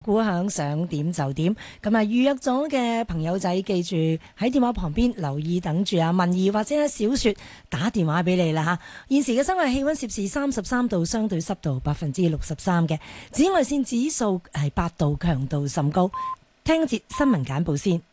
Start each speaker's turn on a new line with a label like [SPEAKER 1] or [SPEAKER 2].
[SPEAKER 1] 估響想點就點，咁啊預約咗嘅朋友仔記住喺電話旁邊留意等住啊文儀或者小雪打電話俾你啦吓。現時嘅室外氣溫攝氏33度，相對濕度63%嘅，紫外線指數係8度，強度甚高。聽一節新聞簡報先。